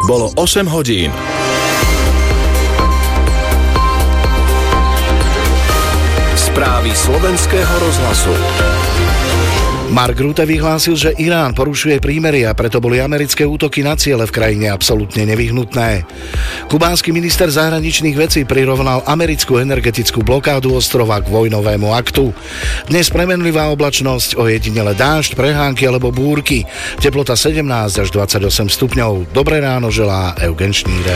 Bolo 8 hodín. Správy slovenského rozhlasu. Mark Rutte vyhlásil, že Irán porušuje prímerie a preto boli americké útoky na ciele v krajine absolútne nevyhnutné. Kubánsky minister zahraničných vecí prirovnal americkú energetickú blokádu ostrova k vojnovému aktu. Dnes premenlivá oblačnosť, ojedinele dážď, prehánky alebo búrky. Teplota 17 až 28 stupňov. Dobré ráno želá Eugen Šníren.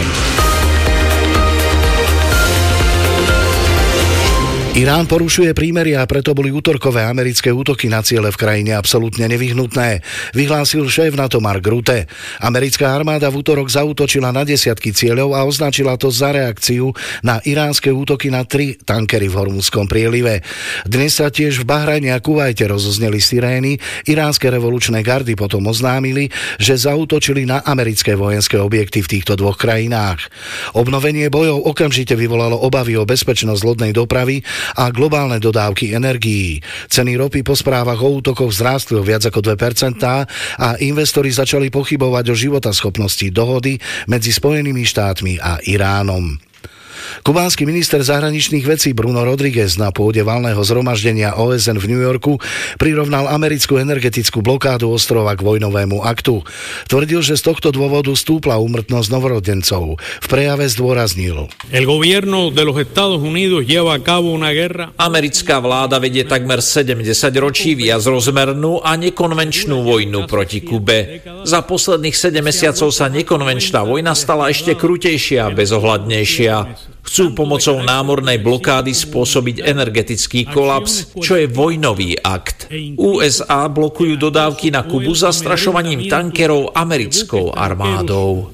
Irán porušuje prímeria a preto boli útorkové americké útoky na ciele v krajine absolútne nevyhnutné, vyhlásil šéf NATO Mark Rutte. Americká armáda v útorok zaútočila na desiatky cieľov a označila to za reakciu na iránske útoky na 3 tankery v Hormuzskom prielive. Dnes sa tiež v Bahrajne a Kuvajte rozozneli sirény. Iránske revolučné gardy potom oznámili, že zaútočili na americké vojenské objekty v týchto dvoch krajinách. Obnovenie bojov okamžite vyvolalo obavy o bezpečnosť lodnej dopravy a globálne dodávky energií. Ceny ropy po správach o útokoch vzrástli o viac ako 2% a investori začali pochybovať o životaschopnosti dohody medzi Spojenými štátmi a Iránom. Kubánsky minister zahraničných vecí Bruno Rodriguez na pôde valného zhromaždenia OSN v New Yorku prirovnal americkú energetickú blokádu ostrova k vojnovému aktu. Tvrdil, že z tohto dôvodu stúpla úmrtnosť novorodencov. V prejave zdôraznil: Americká vláda vedie takmer 70 ročí viacrozmernú a nekonvenčnú vojnu proti Kube. Za posledných 7 mesiacov sa nekonvenčná vojna stala ešte krutejšia a bezohľadnejšia. Chcú pomocou námornej blokády spôsobiť energetický kolaps, čo je vojnový akt. USA blokujú dodávky na Kubu zastrašovaním tankerov americkou armádou.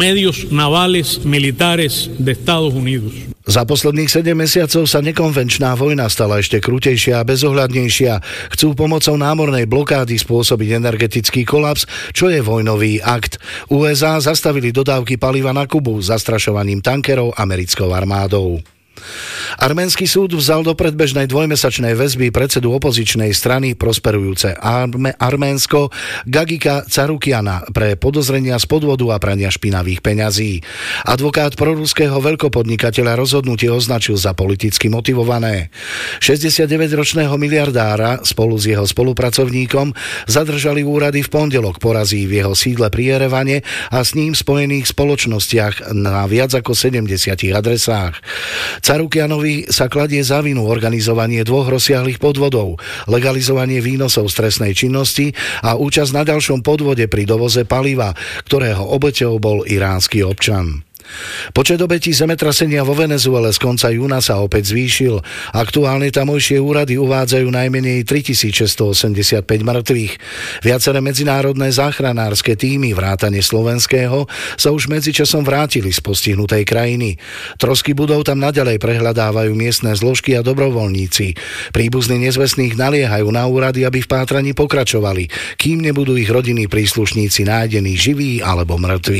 Za posledných 7 mesiacov sa nekonvenčná vojna stala ešte krutejšia a bezohľadnejšia. Chcú pomocou námornej blokády spôsobiť energetický kolaps, čo je vojnový akt. USA zastavili dodávky paliva na Kubu zastrašovaním tankerov americkou armádou. Arménsky súd vzal do predbežnej dvojmesačnej väzby predsedu opozičnej strany prosperujúce Arménsko Gagika Carukiana pre podozrenia z podvodu a prania špinavých peňazí. Advokát proruského veľkopodnikateľa rozhodnutie označil za politicky motivované. 69-ročného miliardára spolu s jeho spolupracovníkom zadržali úrady v pondelok po razí v jeho sídle pri Jerevane a s ním spojených spoločnostiach na viac ako 70 adresách. Carukianovi sa kladie za vinu organizovanie 2 rozsiahlych podvodov, legalizovanie výnosov z trestnej činnosti a účasť na ďalšom podvode pri dovoze paliva, ktorého obeťou bol iránsky občan. Počet obetí zemetrasenia vo Venezuele z konca júna sa opäť zvýšil. Aktuálne tamojšie úrady uvádzajú najmenej 3685 mŕtvych. Viaceré medzinárodné záchranárske tímy vrátane slovenského sa už medzičasom vrátili z postihnutej krajiny. Trosky budov tam naďalej prehľadávajú miestne zložky a dobrovoľníci. Príbuzní nezvestných naliehajú na úrady, aby v pátraní pokračovali, kým nebudú ich rodinní príslušníci nájdení živí alebo mŕtvi.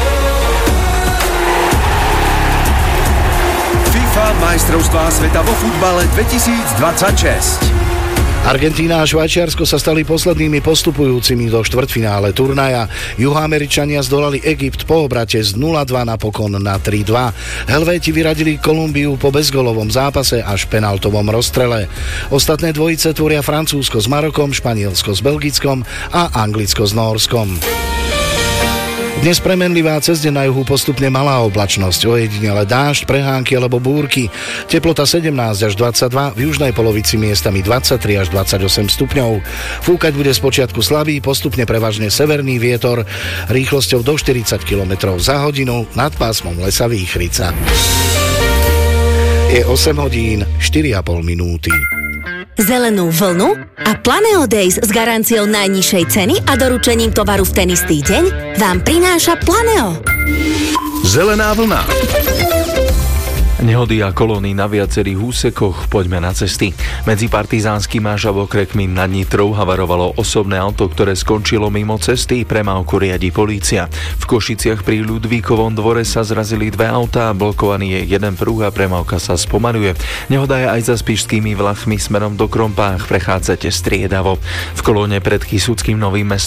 Majstrovstvá sveta vo futbale 2026. Argentína a Švajčiarsko sa stali poslednými postupujúcimi do štvrťfinále turnaja. Juhoameričania zdolali Egypt po obrate z 0-2 napokon na 3-2. Helvéti vyradili Kolumbiu po bezgolovom zápase až penaltovom rozstrele. Ostatné dvojice tvoria Francúzsko s Marokom, Španielsko s Belgickom a Anglicko s Nórskom. Dnes premenlivá, cez deň na juhu postupne malá oblačnosť, ojedinele dážď, prehánky alebo búrky. Teplota 17 až 22, v južnej polovici miestami 23 až 28 stupňov. Fúkať bude spočiatku slabý, postupne prevažne severný vietor, rýchlosťou do 40 km za hodinu, nad pásmom lesa Výchrica. Je 8 hodín, 4,5 minúty. Zelenú vlnu a Planeo Days s garanciou najnižšej ceny a doručením tovaru v ten istý deň vám prináša Planeo. Zelená vlna. Nehody a kolóny na viacerých úsekoch, poďme na cesty. Medzi Partizánskym a Žabokrekmi nad Nitrou havarovalo osobné auto, ktoré skončilo mimo cesty, premávku riadi polícia. V Košiciach pri Ľudvíkovom dvore sa zrazili 2 autá, blokovaný je jeden pruh a premávka sa spomaľuje. Nehoda je aj za Spišskými Vlachmi smerom do Krompách, prechádzate striedavo. V kolóne pred Kysuckým Novým Mestom